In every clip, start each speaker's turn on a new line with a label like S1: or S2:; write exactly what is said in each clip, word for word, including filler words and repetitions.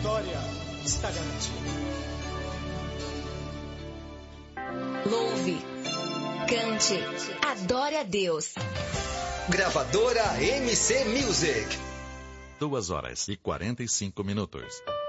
S1: vitória está garantida.
S2: Louve, cante, adore a Deus.
S3: Gravadora M C Music.
S4: Duas horas e quarenta e cinco minutos.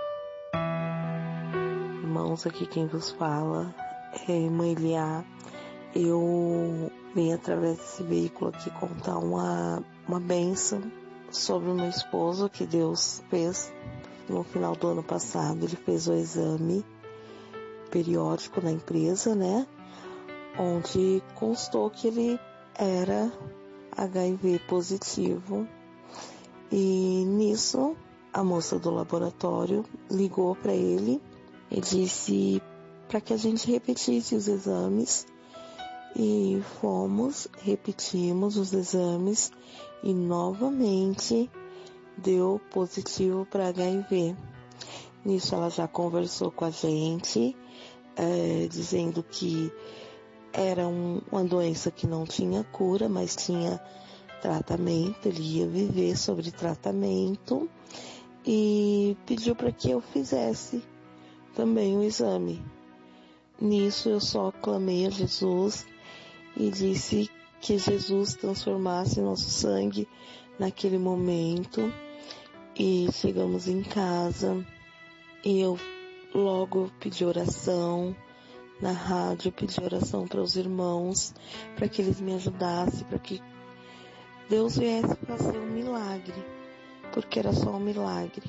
S5: Irmãos, aqui quem vos fala é Irmã Eliá. Eu vim através desse veículo aqui contar uma, uma bênção sobre o meu esposo que Deus fez no final do ano passado. Ele fez o exame periódico na empresa, né? Onde constou que ele era H I V positivo. E nisso, a moça do laboratório ligou para ele e disse para que a gente repetisse os exames. E fomos, repetimos os exames e novamente deu positivo para H I V. Nisso ela já conversou com a gente, é, dizendo que era um, uma doença que não tinha cura, mas tinha tratamento, ele ia viver sobre tratamento, e pediu para que eu fizesse também o exame. Nisso eu só clamei a Jesus e disse que Jesus transformasse nosso sangue naquele momento. E chegamos em casa e eu logo pedi oração na rádio, pedi oração para os irmãos, para que eles me ajudassem, para que Deus viesse fazer um milagre, porque era só um milagre.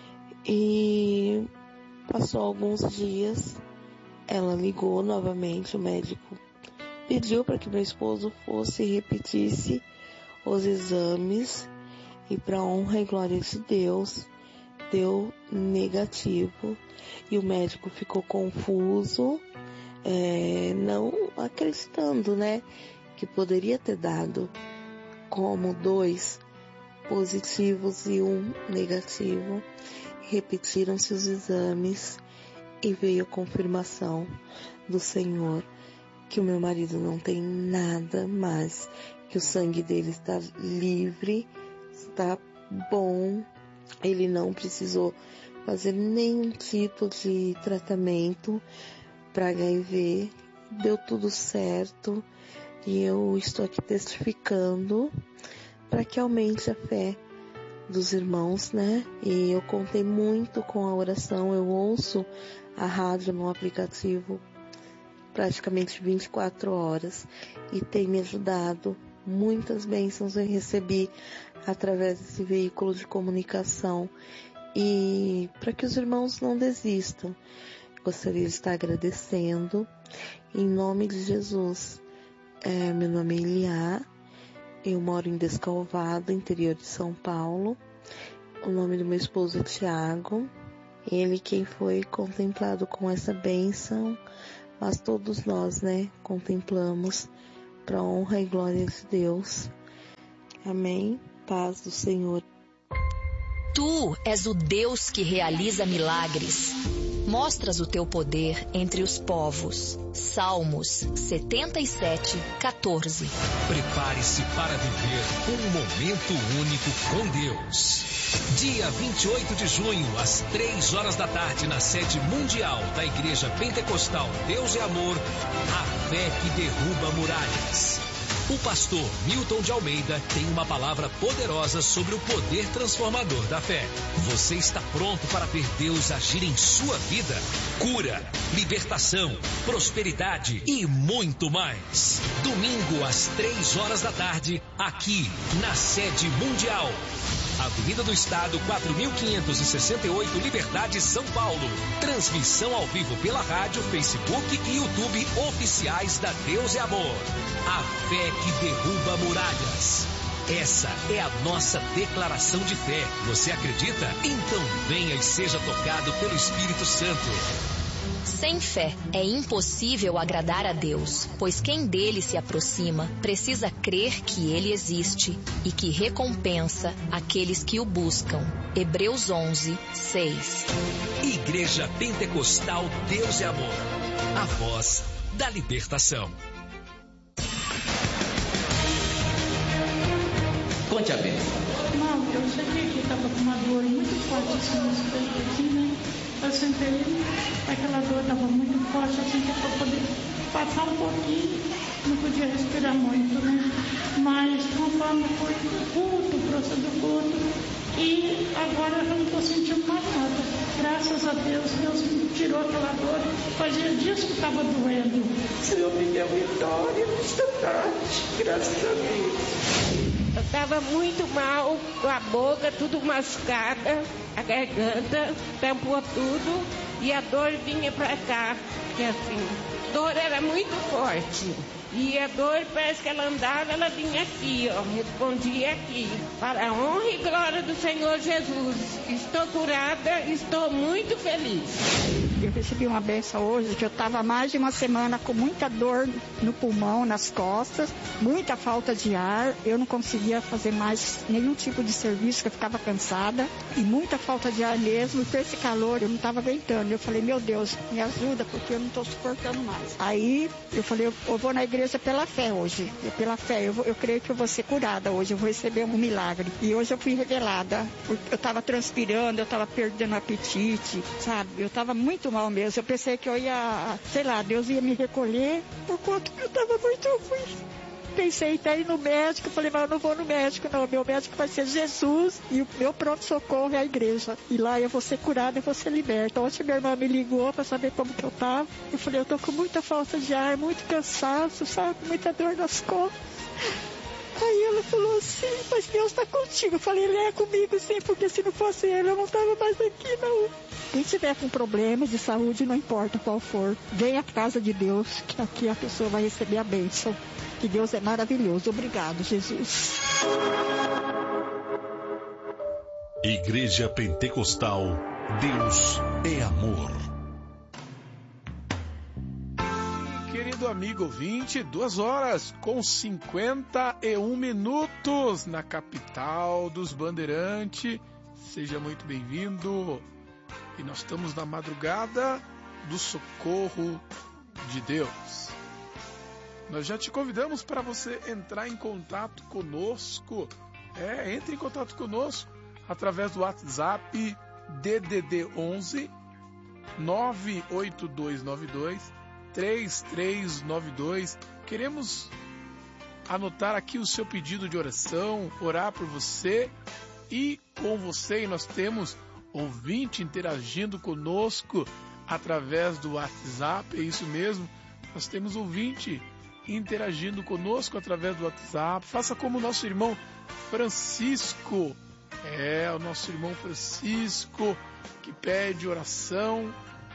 S5: E passou alguns dias, ela ligou novamente, o médico pediu para que meu esposo fosse e repetisse os exames, e para honra e glória de Deus, deu negativo. E o médico ficou confuso, é, não acreditando, né, que poderia ter dado como dois positivos e um negativo. Repetiram-se os exames e veio a confirmação do Senhor que o meu marido não tem nada mais, que o sangue dele está livre, está bom, ele não precisou fazer nenhum tipo de tratamento para H I V, deu tudo certo, e eu estou aqui testificando para que aumente a fé dos irmãos, né? E eu contei muito com a oração, eu ouço a rádio no aplicativo praticamente vinte e quatro horas e tem me ajudado. Muitas bênçãos eu recebi através desse veículo de comunicação, e para que os irmãos não desistam, gostaria de estar agradecendo em nome de Jesus. É, meu nome é Eliá, eu moro em Descalvado, interior de São Paulo. O nome do meu esposo é Tiago, ele quem foi contemplado com essa bênção, mas todos nós, né, contemplamos para a honra e glória de Deus. Amém. Paz do Senhor.
S2: Tu és o Deus que realiza milagres. Mostras o teu poder entre os povos. Salmos setenta e sete, quatorze.
S6: Prepare-se para viver um momento único com Deus. Dia vinte e oito de junho, às três horas da tarde, na sede mundial da Igreja Pentecostal Deus é Amor, a fé que derruba muralhas. O pastor Milton de Almeida tem uma palavra poderosa sobre o poder transformador da fé. Você está pronto para ver Deus agir em sua vida? Cura, libertação, prosperidade e muito mais. Domingo às três horas da tarde, aqui na sede mundial. Avenida do Estado, quatro mil quinhentos e sessenta e oito, Liberdade, São Paulo. Transmissão ao vivo pela rádio, Facebook e YouTube oficiais da Deus é Amor. A fé que derruba muralhas. Essa é a nossa declaração de fé. Você acredita? Então venha e seja tocado pelo Espírito Santo.
S2: Sem fé é impossível agradar a Deus, pois quem dele se aproxima precisa crer que ele existe e que recompensa aqueles que o buscam. Hebreus onze, seis.
S6: Igreja Pentecostal Deus é Amor, a voz da libertação.
S7: Conte a bênção.
S8: Não, eu cheguei aqui, estava com uma dor muito forte assim, no peito aqui, né?
S7: Eu sentei, aquela dor estava muito forte, assim, que para poder passar um pouquinho, não podia respirar muito, né? Mas conforme foi o culto, o processo do culto, e agora eu não estou sentindo mais nada. Graças a Deus, Deus me tirou aquela dor. Fazia dias que estava doendo. O Senhor me deu vitória nesta tarde, graças a Deus.
S8: Eu estava muito mal, com a boca tudo machucada, a garganta, tampou tudo, e a dor vinha para cá, que assim, a dor era muito forte. E a dor, parece que ela andava, ela vinha aqui, ó, respondia aqui. Para a honra e glória do Senhor Jesus. Estou curada, estou muito feliz.
S9: Eu recebi uma benção hoje, que eu estava mais de uma semana com muita dor no pulmão, nas costas, muita falta de ar. Eu não conseguia fazer mais nenhum tipo de serviço, que eu ficava cansada. E muita falta de ar mesmo, e com esse calor eu não estava aguentando. Eu falei, meu Deus, me ajuda, porque eu não estou suportando mais. Aí eu falei, eu, eu vou na igreja pela fé hoje. Eu, pela fé, eu, vou, eu creio que eu vou ser curada hoje, eu vou receber um milagre. E hoje eu fui revelada. Eu estava transpirando, eu estava perdendo apetite, sabe? Eu estava muito mal mesmo. Eu pensei que eu ia, sei lá, Deus ia me recolher, por conta que eu estava muito ruim. Pensei até ir no médico, falei, mas eu não vou no médico não, meu médico vai ser Jesus e o meu pronto-socorro é a igreja. E lá eu vou ser curada, eu vou ser liberta. Ontem minha irmã me ligou para saber como que eu tava. Eu falei, eu tô com muita falta de ar, muito cansaço, sabe, muita dor nas costas. Aí ela falou assim, mas Deus está contigo. Eu falei, ele é comigo sim, porque se não fosse ele, eu não estava mais aqui não. Quem tiver com problemas de saúde, não importa qual for, venha à casa de Deus, que aqui a pessoa vai receber a bênção. Que Deus é maravilhoso. Obrigado, Jesus.
S6: Igreja Pentecostal, Deus é amor.
S10: Querido amigo ouvinte, duas horas com cinquenta e um minutos na capital dos Bandeirantes. Seja muito bem-vindo. E nós estamos na madrugada do socorro de Deus. Nós já te convidamos para você entrar em contato conosco. É, entre em contato conosco através do WhatsApp D D D onze nove oito dois nove dois três três nove dois. Queremos anotar aqui o seu pedido de oração, orar por você e com você. E nós temos ouvinte interagindo conosco através do WhatsApp. É isso mesmo, nós temos ouvinte interagindo conosco através do WhatsApp. Faça como o nosso irmão Francisco. É, o nosso irmão Francisco que pede oração.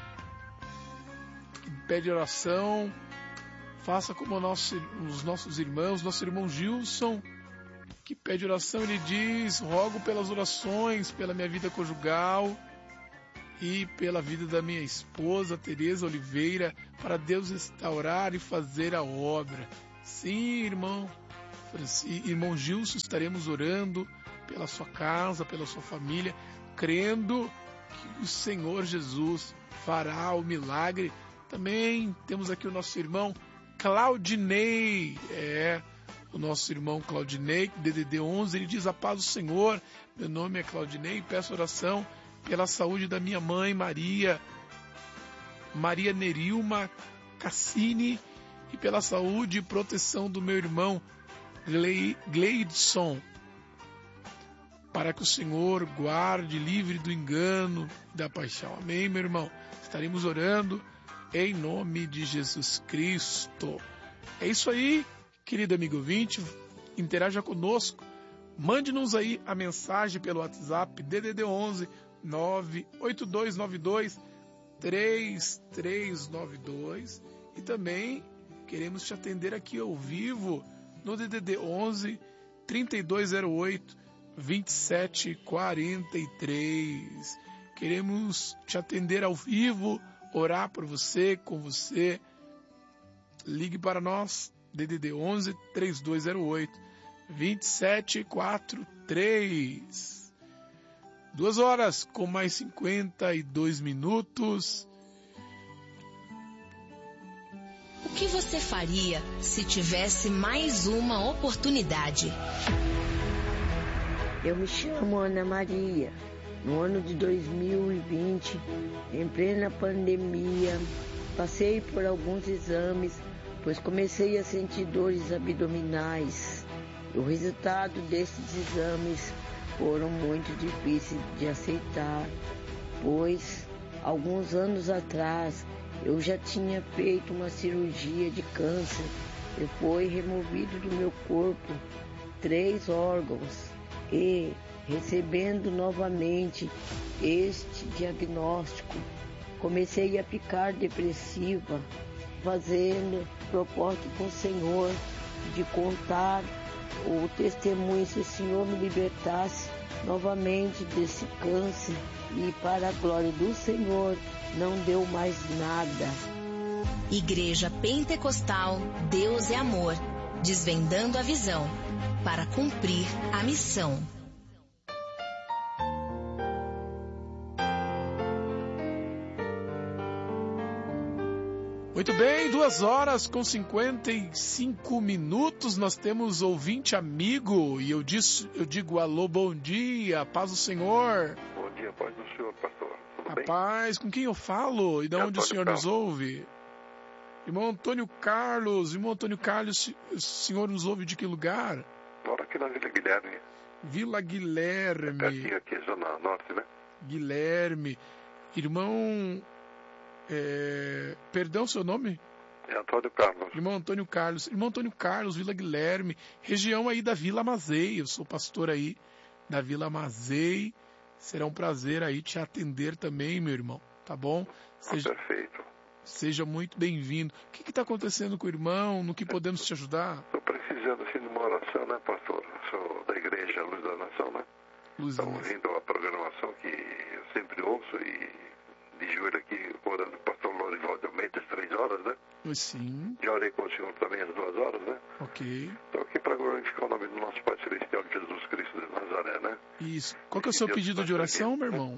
S10: Que pede oração. Faça como o nosso, os nossos irmãos, nosso irmão Gilson, que pede oração. Ele diz, rogo pelas orações, pela minha vida conjugal e pela vida da minha esposa, Tereza Oliveira, para Deus restaurar e fazer a obra. Sim, irmão, irmão Gilson, estaremos orando pela sua casa, pela sua família, crendo que o Senhor Jesus fará o milagre. Também temos aqui o nosso irmão Claudinei, é, o nosso irmão Claudinei, D D D onze, ele diz, a paz do Senhor, meu nome é Claudinei, peço oração pela saúde da minha mãe, Maria, Maria Nerilma Cassini, e pela saúde e proteção do meu irmão Gleidson, para que o Senhor guarde, livre do engano, da paixão. Amém, meu irmão? Estaremos orando em nome de Jesus Cristo. É isso aí, querido amigo ouvinte, interaja conosco, mande-nos aí a mensagem pelo WhatsApp D D D onze nove oito dois nove dois três três nove dois e também queremos te atender aqui ao vivo no D D D onze trinta e dois zero oito vinte e sete quarenta e três. Queremos te atender ao vivo, orar por você, com você. Ligue para nós, D D D onze trinta e dois zero oito vinte e sete quarenta e três. Duas horas com mais cinquenta e dois minutos.
S2: O que você faria se tivesse mais uma oportunidade?
S11: Eu me chamo Ana Maria. no ano de dois mil e vinte, em plena pandemia. Passei por alguns exames, pois comecei a sentir dores abdominais. O resultado desses exames foram muito difíceis de aceitar, pois alguns anos atrás eu já tinha feito uma cirurgia de câncer e foi removido do meu corpo três órgãos. E, recebendo novamente este diagnóstico, comecei a ficar depressiva, fazendo propósito com o Senhor de contar o testemunho se o Senhor me libertasse novamente desse câncer, e para a glória do Senhor não deu mais nada.
S2: Igreja Pentecostal Deus é Amor, desvendando a visão para cumprir a missão.
S10: Muito bem, duas horas com cinquenta e cinco minutos, nós temos ouvinte amigo, e eu, disse, eu digo alô, bom dia, paz do Senhor.
S12: Bom dia, paz do Senhor, pastor. Tudo
S10: a
S12: bem?
S10: Paz, com quem eu falo e de
S12: é
S10: onde o Senhor
S12: Carlos.
S10: nos ouve? Irmão Antônio Carlos, irmão Antônio Carlos, o Senhor nos ouve de que lugar?
S12: Moro aqui na Vila Guilherme.
S10: Vila Guilherme.
S12: Pertinho aqui, zona norte, né?
S10: Guilherme. Irmão... É... Perdão, seu nome?
S12: É Antônio Carlos.
S10: Irmão Antônio Carlos. Irmão Antônio Carlos, Vila Guilherme, região aí da Vila Mazei. Eu sou pastor aí da Vila Mazei. Será um prazer aí te atender também, meu irmão. Tá bom? Seja...
S12: Ah, perfeito.
S10: Seja muito bem-vindo. O que está acontecendo com o irmão? No que podemos te ajudar?
S12: Estou precisando assim de uma oração, né, pastor? Eu sou da Igreja Luz da Nação, né?
S10: Luz da
S12: Estou
S10: Nação.
S12: ouvindo a programação que eu sempre ouço e de joelho aqui, orando com o pastor Lorival de Almeida, às três horas, né?
S10: Sim.
S12: Já orei com o senhor também às duas horas, né?
S10: Ok.
S12: Estou aqui para glorificar o nome do nosso Pai Celestial, Jesus Cristo de Nazaré, né?
S10: Isso. Qual que é o seu pedido de oração, meu irmão?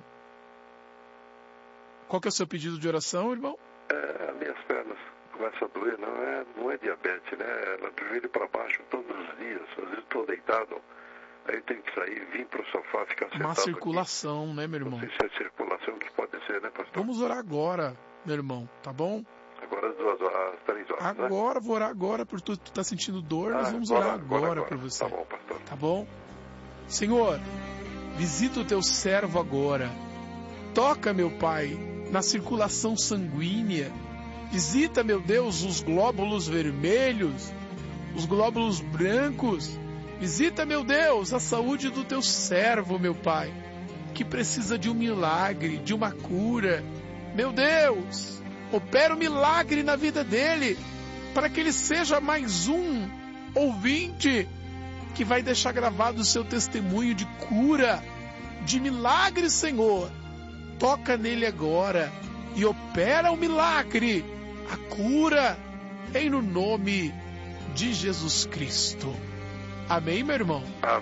S10: Qual que é o seu pedido de oração, irmão?
S12: É, as minhas pernas começam a doer, não é, não é diabetes, né? Ela do joelho para baixo todos os dias, às vezes estou deitado, aí eu tenho que sair, vir para o sofá, ficar sentado.
S10: Má circulação,
S12: aqui.
S10: né, meu irmão?
S12: Não sei se é circulação que pode ser, né, pastor?
S10: Vamos orar agora, meu irmão, tá bom?
S12: Agora às duas horas, às três horas,
S10: Agora,
S12: né?
S10: vou orar agora, porque tu, tu tá sentindo dor,
S12: ah,
S10: nós vamos
S12: agora,
S10: orar agora,
S12: agora, agora
S10: por você.
S12: Tá bom, pastor.
S10: Tá bom? Senhor, visita o teu servo agora. Toca, meu Pai, na circulação sanguínea. Visita, meu Deus, os glóbulos vermelhos, os glóbulos brancos. Visita, meu Deus, a saúde do teu servo, meu Pai, que precisa de um milagre, de uma cura. Meu Deus, opera um milagre na vida dele, para que ele seja mais um ouvinte que vai deixar gravado o seu testemunho de cura, de milagre, Senhor. Toca nele agora e opera o milagre, a cura, em no nome de Jesus Cristo. Amém, meu irmão?
S12: Amém.